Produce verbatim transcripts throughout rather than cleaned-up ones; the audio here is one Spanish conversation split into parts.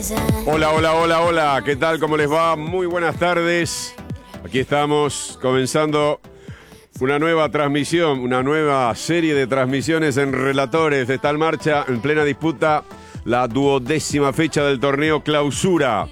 Hola, hola, hola, hola, ¿qué tal? ¿Cómo les va? Muy buenas tardes. Aquí estamos comenzando una nueva transmisión, una nueva serie de transmisiones en Relatores. Está en marcha, en plena disputa, la duodécima fecha del torneo Clausura.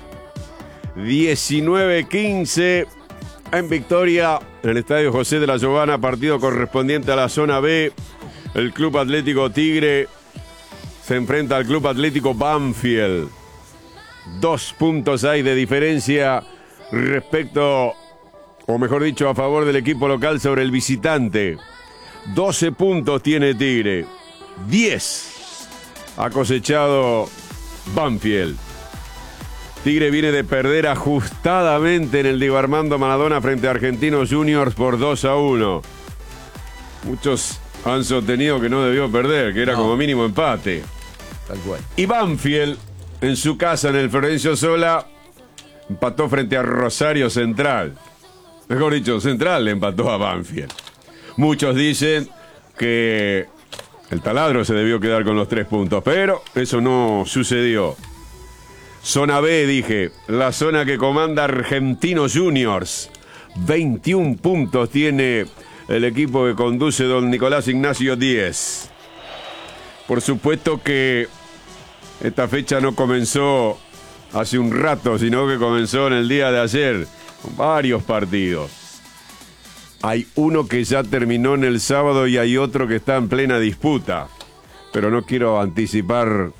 diecinueve quince en Victoria, en el Estadio José de la Giovana, partido correspondiente a la zona B. El Club Atlético Tigre se enfrenta al Club Atlético Banfield. Dos puntos hay de diferencia respecto, o mejor dicho, a favor del equipo local sobre el visitante. doce puntos tiene Tigre. diez ha cosechado Banfield. Tigre viene de perder ajustadamente en el Diego Armando Maradona frente a Argentinos Juniors por dos a uno. Muchos han sostenido que no debió perder, que era no. como mínimo empate. Tal cual. Y Banfield, en su casa, en el Florencio Sola, empató frente a Rosario Central. Mejor dicho, Central le empató a Banfield. Muchos dicen que el Taladro se debió quedar con los tres puntos, pero eso no sucedió. Zona B, dije, la zona que comanda Argentinos Juniors. veintiún puntos tiene el equipo que conduce don Nicolás Ignacio Díez. Por supuesto que esta fecha no comenzó hace un rato, sino que comenzó en el día de ayer, con varios partidos. Hay uno que ya terminó en el sábado y hay otro que está en plena disputa. Pero no quiero anticipar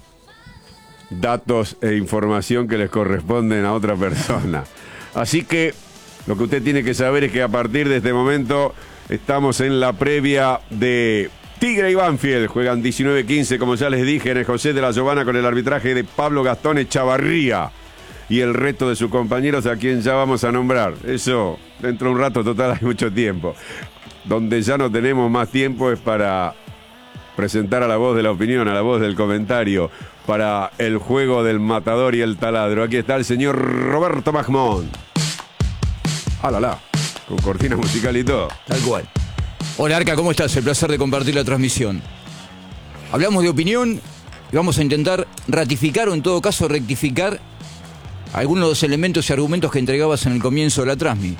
datos e información que les corresponden a otra persona. Así que lo que usted tiene que saber es que a partir de este momento estamos en la previa de Tigre y Banfield. Juegan diecinueve quince, como ya les dije, en el José de la Giovana, con el arbitraje de Pablo Gastón Echavarría y el resto de sus compañeros, a quien ya vamos a nombrar. Eso, dentro de un rato, total, hay mucho tiempo. Donde ya no tenemos más tiempo es para presentar a la voz de la opinión, a la voz del comentario, para el juego del matador y el taladro. Aquí está el señor Roberto Magmón. ¡Ah, la, la! Con cortina musical y todo. Tal cual. Hola Arca, ¿cómo estás? El placer de compartir la transmisión. Hablamos de opinión y vamos a intentar ratificar o en todo caso rectificar algunos de los elementos y argumentos que entregabas en el comienzo de la transmi.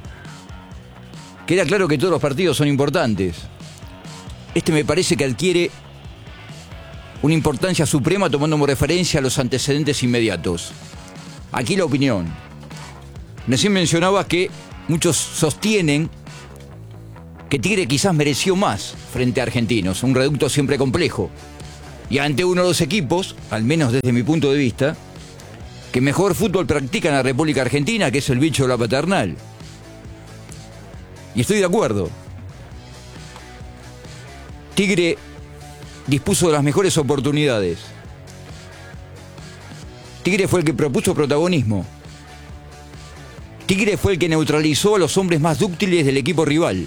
Queda claro que todos los partidos son importantes. Este me parece que adquiere una importancia suprema tomando como referencia a los antecedentes inmediatos. Aquí la opinión. Recién mencionabas que muchos sostienen que Tigre quizás mereció más frente a Argentinos, un reducto siempre complejo. Y ante uno de los equipos, al menos desde mi punto de vista, que mejor fútbol practica en la República Argentina, que es el bicho de la paternal. Y estoy de acuerdo. Tigre dispuso de las mejores oportunidades. Tigre fue el que propuso protagonismo. Tigre fue el que neutralizó a los hombres más dúctiles del equipo rival.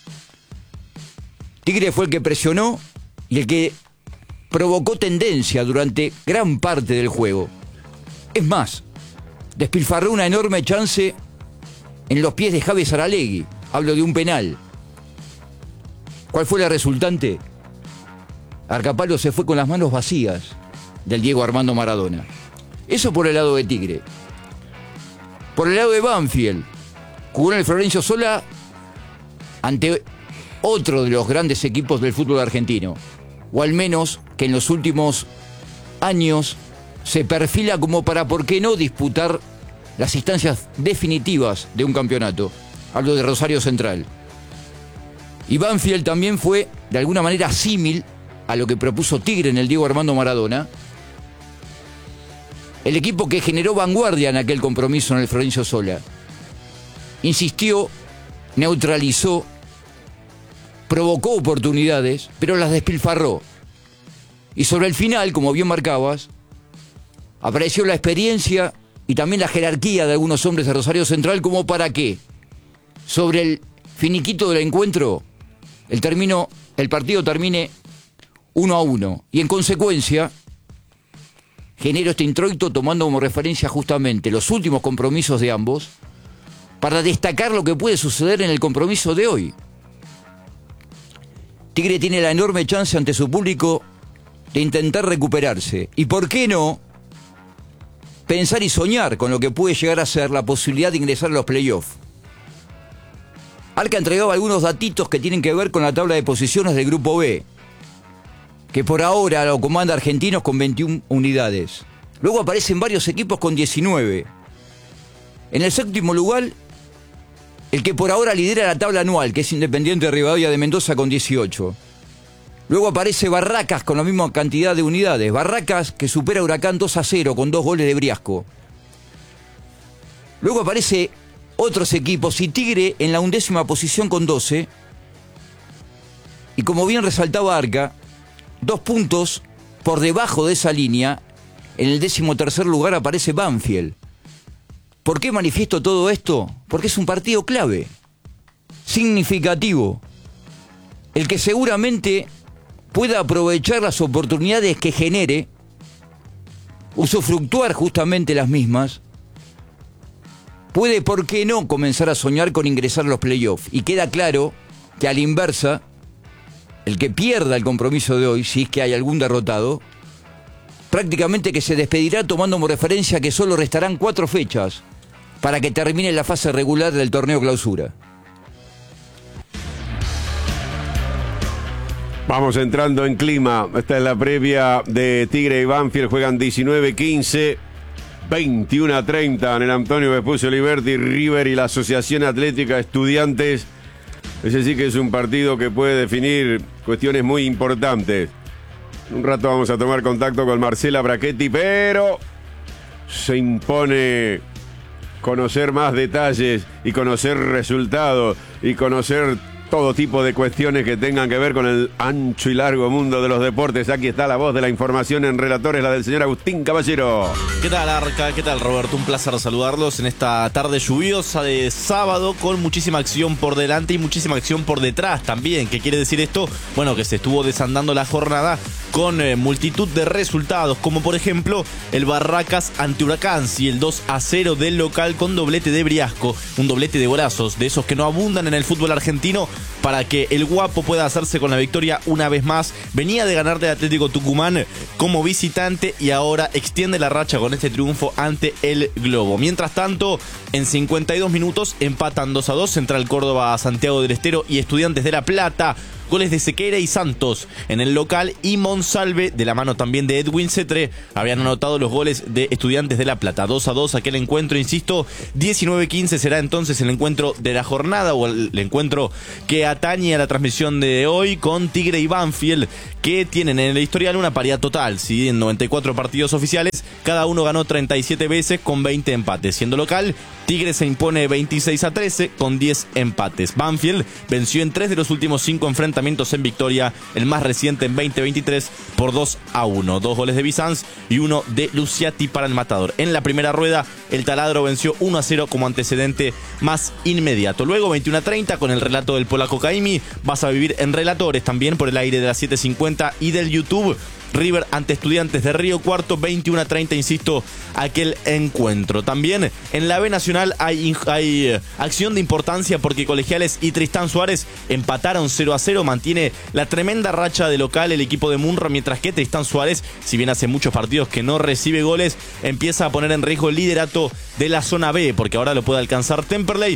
Tigre fue el que presionó y el que provocó tendencia durante gran parte del juego. Es más, despilfarró una enorme chance en los pies de Javi Saralegui. Hablo de un penal. ¿Cuál fue la resultante? Arcapalo se fue con las manos vacías del Diego Armando Maradona. Eso por el lado de Tigre. Por el lado de Banfield, jugó en el Florencio Sola ante otro de los grandes equipos del fútbol argentino, o al menos que en los últimos años se perfila como para, ¿por qué no?, disputar las instancias definitivas de un campeonato. Hablo de Rosario Central. Y Banfield también fue, de alguna manera, símil a lo que propuso Tigre en el Diego Armando Maradona. El equipo que generó vanguardia en aquel compromiso en el Florencio Sola. Insistió, neutralizó, provocó oportunidades, pero las despilfarró. Y sobre el final, como bien marcabas, apareció la experiencia y también la jerarquía de algunos hombres de Rosario Central, como para que, sobre el finiquito del encuentro, el, termino, el partido termine uno a uno. Y en consecuencia, genero este introito tomando como referencia justamente los últimos compromisos de ambos, para destacar lo que puede suceder en el compromiso de hoy. Tigre tiene la enorme chance ante su público de intentar recuperarse. ¿Y por qué no pensar y soñar con lo que puede llegar a ser la posibilidad de ingresar a los playoffs. Arca entregaba algunos datitos que tienen que ver con la tabla de posiciones del Grupo B, que por ahora lo comanda Argentinos con veintiuna unidades. Luego aparecen varios equipos con diecinueve. En el séptimo lugar, el que por ahora lidera la tabla anual, que es Independiente de Rivadavia de Mendoza con dieciocho. Luego aparece Barracas con la misma cantidad de unidades. Barracas que supera a Huracán dos a cero con dos goles de Briasco. Luego aparece otros equipos y Tigre en la undécima posición con doce. Y como bien resaltaba Arca, dos puntos por debajo de esa línea, en el décimo tercer lugar aparece Banfield. ¿Por qué manifiesto todo esto? Porque es un partido clave, significativo, el que seguramente pueda aprovechar las oportunidades que genere, usufructuar justamente las mismas, puede, ¿por qué no?, comenzar a soñar con ingresar a los playoffs. Y queda claro que a la inversa, el que pierda el compromiso de hoy, si es que hay algún derrotado, prácticamente que se despedirá tomando como referencia que solo restarán cuatro fechas para que termine la fase regular del torneo clausura. Vamos entrando en clima. Esta es la previa de Tigre y Banfield. Juegan diecinueve quince, veintiuno a treinta en el Antonio Vespucio Liberty, River y la Asociación Atlética Estudiantes. Es decir, que es un partido que puede definir cuestiones muy importantes. Un rato vamos a tomar contacto con Marcela Brachetti, pero se impone conocer más detalles y conocer resultados y conocer todo tipo de cuestiones que tengan que ver con el ancho y largo mundo de los deportes. Aquí está la voz de la información en Relatores, la del señor Agustín Caballero. ¿Qué tal, Arca? ¿Qué tal, Roberto? Un placer saludarlos en esta tarde lluviosa de sábado con muchísima acción por delante y muchísima acción por detrás también. ¿Qué quiere decir esto? Bueno, que se estuvo desandando la jornada con eh, multitud de resultados, como por ejemplo el Barracas ante Huracán, y el dos a cero del local con doblete de Briasco, un doblete de golazos, de esos que no abundan en el fútbol argentino, para que el Guapo pueda hacerse con la victoria una vez más. Venía de ganar del Atlético Tucumán como visitante y ahora extiende la racha con este triunfo ante el Globo. Mientras tanto, en cincuenta y dos minutos empatan dos a dos Central Córdoba, Santiago del Estero y Estudiantes de La Plata. Goles de Sequeira y Santos en el local, y Monsalve, de la mano también de Edwin Cetre, habían anotado los goles de Estudiantes de La Plata. dos a dos aquel encuentro, insisto. diecinueve quince será entonces el encuentro de la jornada, o el encuentro que atañe a la transmisión de hoy, con Tigre y Banfield, que tienen en el historial una paridad total. Si en noventa y cuatro partidos oficiales, cada uno ganó treinta y siete veces con veinte empates. Siendo local, Tigre se impone veintiséis a trece con diez empates. Banfield venció en tres de los últimos cinco enfrentamientos en victoria, el más reciente en veinte veintitrés por dos a uno. Dos goles de Bizanz y uno de Luciati para el Matador. En la primera rueda, el Taladro venció uno a cero como antecedente más inmediato. Luego, veintiuno a treinta, con el relato del polaco Caimi, vas a vivir en Relatores, también por el aire de las siete cincuenta y del YouTube. River ante Estudiantes de Río Cuarto, veintiuno a treinta, insisto, aquel encuentro. También en la B Nacional hay, hay eh, acción de importancia, porque Colegiales y Tristán Suárez empataron cero a cero. Mantiene la tremenda racha de local el equipo de Munro, mientras que Tristán Suárez, si bien hace muchos partidos que no recibe goles, empieza a poner en riesgo el liderato de la zona B, porque ahora lo puede alcanzar Temperley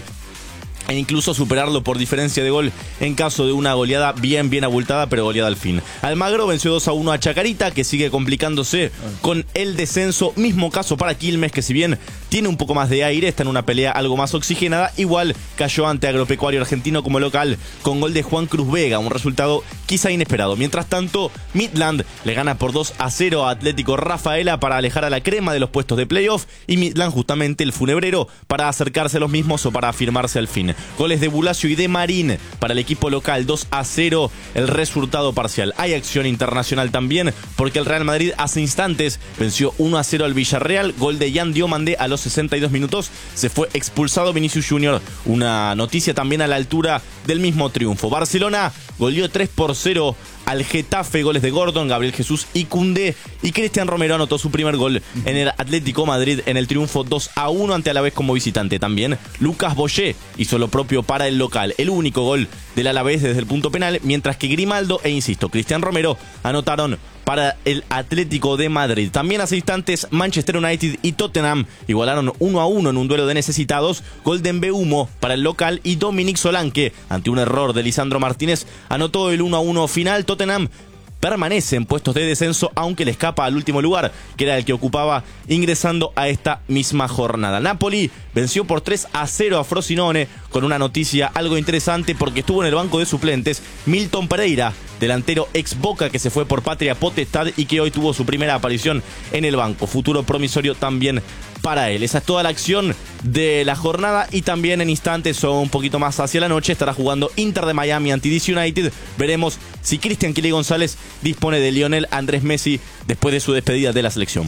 e incluso superarlo por diferencia de gol en caso de una goleada bien bien abultada, pero goleada al fin. Almagro venció dos a uno a Chacarita, que sigue complicándose con el descenso. Mismo caso para Quilmes, que si bien tiene un poco más de aire, está en una pelea algo más oxigenada, igual cayó ante Agropecuario Argentino como local con gol de Juan Cruz Vega, un resultado quizá inesperado. Mientras tanto, Midland le gana por dos a cero a Atlético Rafaela para alejar a la crema de los puestos de playoff, y Midland justamente el funebrero para acercarse a los mismos o para afirmarse al fin. Goles de Bulacio y de Marín para el equipo local, dos a cero el resultado parcial. Hay acción internacional también, porque el Real Madrid hace instantes venció uno a cero al Villarreal. Gol de Yan Diomande a los sesenta y dos minutos. Se fue expulsado Vinicius Junior. Una noticia también a la altura del mismo triunfo. Barcelona goleó tres por cero al Getafe, goles de Gordon, Gabriel Jesús y Koundé, y Cristian Romero anotó su primer gol en el Atlético Madrid en el triunfo dos a uno ante Alavés como visitante. También Lucas Boyé hizo lo propio para el local, el único gol del Alavés desde el punto penal, mientras que Grimaldo e, insisto, Cristian Romero anotaron para el Atlético de Madrid. También hace instantes Manchester United y Tottenham igualaron uno a uno en un duelo de necesitados. Gol de Mbeumo para el local y Dominic Solanke, ante un error de Lisandro Martínez, anotó el uno a uno final. Tottenham permanece en puestos de descenso, aunque le escapa al último lugar, que era el que ocupaba ingresando a esta misma jornada. Napoli venció por tres a cero a Frosinone, con una noticia algo interesante porque estuvo en el banco de suplentes Milton Pereira, delantero ex Boca que se fue por Patria Potestad y que hoy tuvo su primera aparición en el banco. Futuro promisorio también para él. Esa es toda la acción de la jornada, y también en instantes o un poquito más hacia la noche estará jugando Inter de Miami ante D C United. Veremos si Cristian Quilí González dispone de Lionel Andrés Messi después de su despedida de la selección.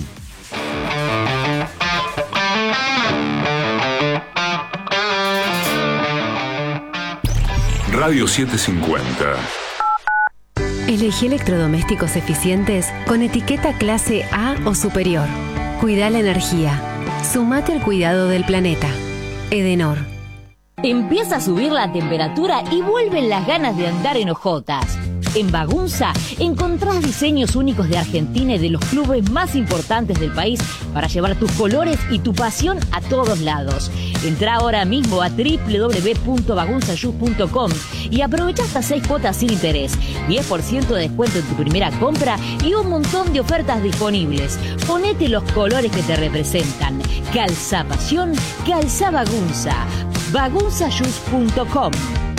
Radio setecientos cincuenta. Elegí electrodomésticos eficientes con etiqueta clase A o superior. Cuida la energía. Sumate al cuidado del planeta. Edenor. Empieza a subir la temperatura y vuelven las ganas de andar en hojotas. En Bagunza encontrás diseños únicos de Argentina y de los clubes más importantes del país para llevar tus colores y tu pasión a todos lados. Entrá ahora mismo a doble u doble u doble u punto bagunzayus punto com y aprovecha hasta seis cuotas sin interés, diez por ciento de descuento en tu primera compra y un montón de ofertas disponibles. Ponete los colores que te representan. Calza pasión, calza Bagunza. bagunzayus punto com.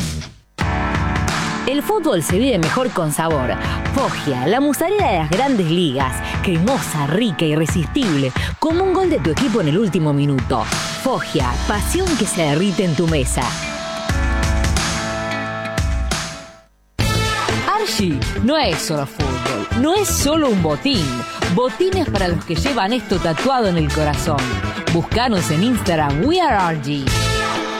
El fútbol se vive mejor con sabor. Foggia, la mozzarella de las grandes ligas. Cremosa, rica, irresistible. Como un gol de tu equipo en el último minuto. Foggia, pasión que se derrite en tu mesa. Archie no es solo fútbol, no es solo un botín. Botines para los que llevan esto tatuado en el corazón. Búscanos en Instagram, We Are Archie.